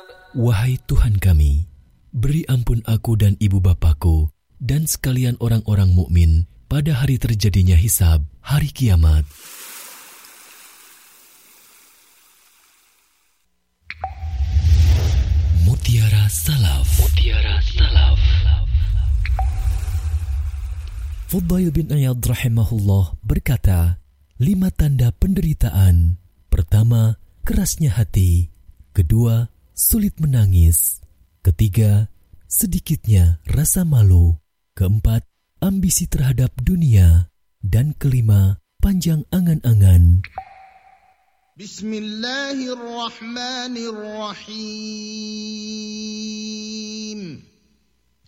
Wahai Tuhan kami, beri ampun aku dan ibu bapakku dan sekalian orang-orang mukmin pada hari terjadinya hisab, hari kiamat. Mutiara Salaf. Mutiara Salaf. Fudail bin Iyad rahimahullah berkata, 5 tanda penderitaan. Pertama, kerasnya hati. Kedua, sulit menangis. Ketiga, sedikitnya rasa malu. Keempat, ambisi terhadap dunia. Dan kelima, panjang angan-angan. Bismillahirrahmanirrahim.